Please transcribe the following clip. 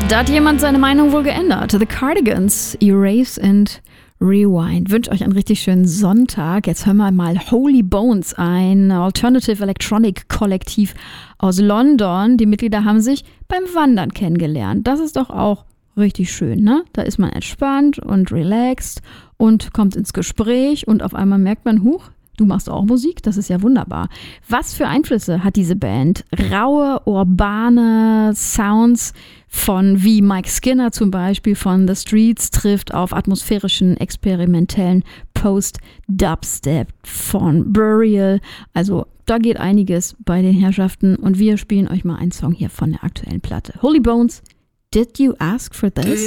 Da hat jemand seine Meinung wohl geändert. The Cardigans, Erase and Rewind. Wünsche euch einen richtig schönen Sonntag. Jetzt hören wir mal Holy Bones, ein Alternative Electronic Kollektiv aus London. Die Mitglieder haben sich beim Wandern kennengelernt. Das ist doch auch richtig schön, ne? Da ist man entspannt und relaxed und kommt ins Gespräch und auf einmal merkt man, huch, du machst auch Musik? Das ist ja wunderbar. Was für Einflüsse hat diese Band? Raue, urbane Sounds von, wie Mike Skinner zum Beispiel von The Streets, trifft auf atmosphärischen, experimentellen Post-Dubstep von Burial. Also da geht einiges bei den Herrschaften und wir spielen euch mal einen Song hier von der aktuellen Platte. Holy Bones, Did You Ask for This?